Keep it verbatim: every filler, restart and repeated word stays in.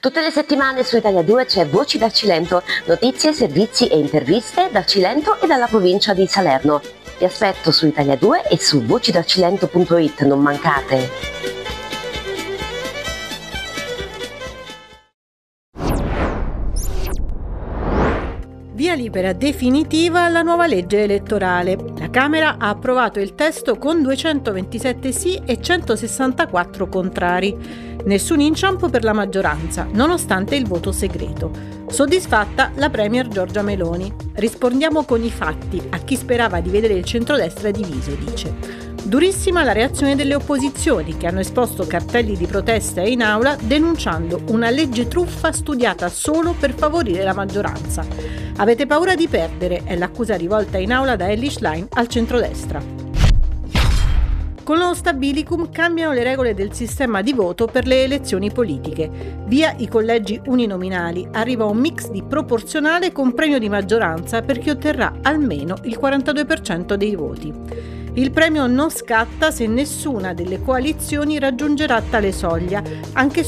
Tutte le settimane su Italia due c'è Voci dal Cilento, notizie, servizi e interviste dal Cilento e dalla provincia di Salerno. Vi aspetto su Italia due e su voci dal cilento punto it, non mancate! Via libera definitiva alla nuova legge elettorale. La Camera ha approvato il testo con duecentoventisette sì e centosessantaquattro contrari. Nessun inciampo per la maggioranza, nonostante il voto segreto. Soddisfatta la premier Giorgia Meloni. Rispondiamo con i fatti a chi sperava di vedere il centrodestra diviso, dice. Durissima la reazione delle opposizioni, che hanno esposto cartelli di protesta in aula denunciando una legge truffa studiata solo per favorire la maggioranza. Avete paura di perdere, è l'accusa rivolta in aula da Elly Schlein al centrodestra. Con lo stabilicum cambiano le regole del sistema di voto per le elezioni politiche. Via i collegi uninominali, arriva un mix di proporzionale con premio di maggioranza per chi otterrà almeno il quarantadue per cento dei voti. Il premio non scatta se nessuna delle coalizioni raggiungerà tale soglia, anche